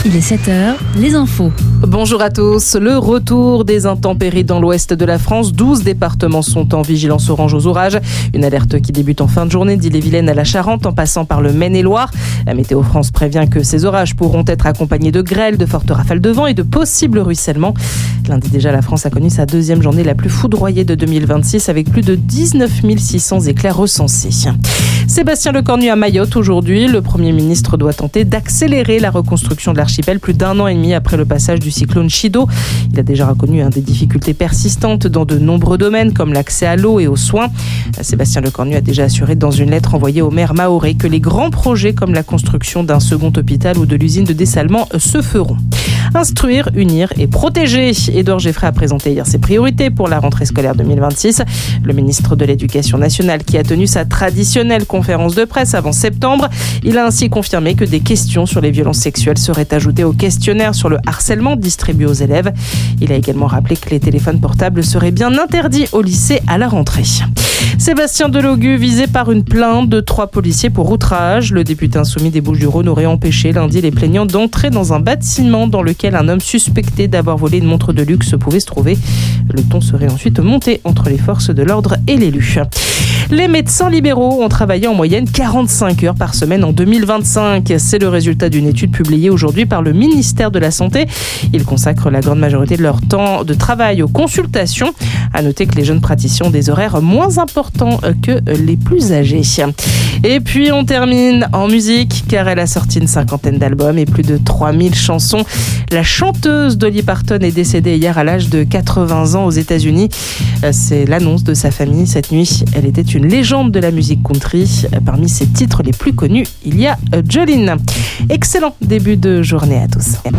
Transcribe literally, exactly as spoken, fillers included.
Il est sept heures, les infos. Bonjour à tous. Le retour des intempéries dans l'ouest de la France. douze départements sont en vigilance orange aux orages. Une alerte qui débute en fin de journée d'Ille-et-Vilaine à la Charente en passant par le Maine-et-Loire. La Météo France prévient que ces orages pourront être accompagnés de grêles, de fortes rafales de vent et de possibles ruissellements. Lundi déjà, la France a connu sa deuxième journée la plus foudroyée de deux mille vingt-six avec plus de dix-neuf mille six cents éclairs recensés. Sébastien Lecornu à Mayotte aujourd'hui. Le Premier ministre doit tenter d'accélérer la reconstruction de l'archipel plus d'un an et demi après le passage du cyclone Chido. Il a déjà reconnu hein, des difficultés persistantes dans de nombreux domaines comme l'accès à l'eau et aux soins. Sébastien Lecornu a déjà assuré dans une lettre envoyée au maire Mahorais que les grands projets comme la construction d'un second hôpital ou de l'usine de dessalement se feront. Instruire, unir et protéger. Édouard Geffray a présenté hier ses priorités pour la rentrée scolaire deux mille vingt-six. Le ministre de l'Éducation nationale qui a tenu sa traditionnelle conférence de presse avant septembre. Il a ainsi confirmé que des questions sur les violences sexuelles seraient ajoutées au questionnaire sur le harcèlement distribué aux élèves. Il a également rappelé que les téléphones portables seraient bien interdits au lycée à la rentrée. Sébastien Delogu visé par une plainte de trois policiers pour outrage. Le député insoumis des Bouches-du-Rhône aurait empêché lundi les plaignants d'entrer dans un bâtiment dans lequel un homme suspecté d'avoir volé une montre de luxe pouvait se trouver. Le ton serait ensuite monté entre les forces de l'ordre et l'élu. Les médecins libéraux ont travaillé en moyenne quarante-cinq heures par semaine en deux mille vingt-cinq. C'est le résultat d'une étude publiée aujourd'hui par le ministère de la Santé. Ils consacrent la grande majorité de leur temps de travail aux consultations. À noter que les jeunes praticiens ont des horaires moins importants que les plus âgés. Et puis on termine en musique car elle a sorti une cinquantaine d'albums et plus de trois mille chansons. La chanteuse Dolly Parton est décédée hier à l'âge de quatre-vingts ans aux États-Unis. C'est l'annonce de sa famille cette nuit. Elle était une légende de la musique country. Parmi ses titres les plus connus, il y a Jolene. Excellent début de journée à tous.